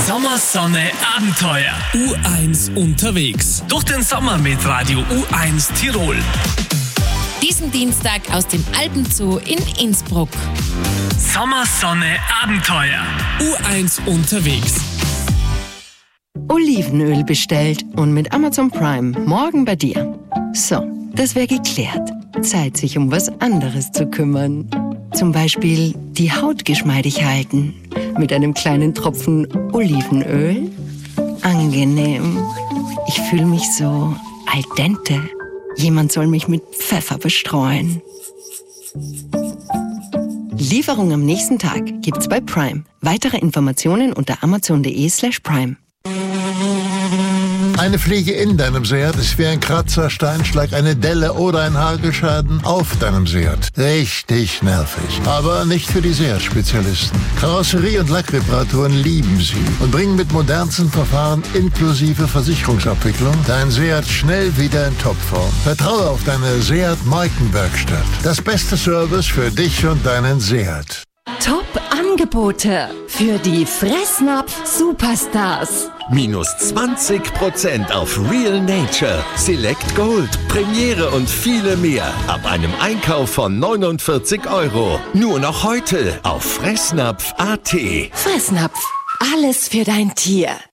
Sommer, Sonne, Abenteuer. U1 unterwegs. Durch den Sommer mit Radio U1 Tirol. Diesen Dienstag aus dem Alpenzoo in Innsbruck. Sommer, Sonne, Abenteuer. U1 unterwegs. Olivenöl bestellt und mit Amazon Prime morgen bei dir. So, das wäre geklärt. Zeit, sich um was anderes zu kümmern. Zum Beispiel die Haut geschmeidig halten. Mit einem kleinen Tropfen Olivenöl. Angenehm. Ich fühle mich so al dente. Jemand soll mich mit Pfeffer bestreuen. Lieferung am nächsten Tag gibt's bei Prime. Weitere Informationen unter amazon.de/prime. Eine Fliege in deinem Seat ist wie ein Kratzer, Steinschlag, eine Delle oder ein Hagelschaden auf deinem Seat. Richtig nervig. Aber nicht für die Seat-Spezialisten. Karosserie- und Lackreparaturen lieben sie und bringen mit modernsten Verfahren inklusive Versicherungsabwicklung dein Seat schnell wieder in Topform. Vertraue auf deine Seat-Markenwerkstatt. Das beste Service für dich und deinen Seat. Top-Angebote für die Fressnapf-Superstars. Minus 20% auf Real Nature, Select Gold, Premiere und viele mehr. Ab einem Einkauf von 49 €. Nur noch heute auf Fressnapf.at. Fressnapf, alles für dein Tier.